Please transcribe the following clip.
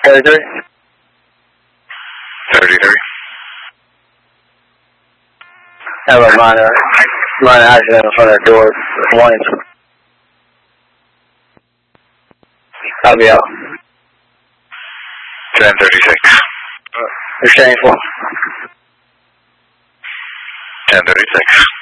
33? 33. Have a minor accident in front of the door. Warning. I'll be out. 1036. You're staying for? 1036.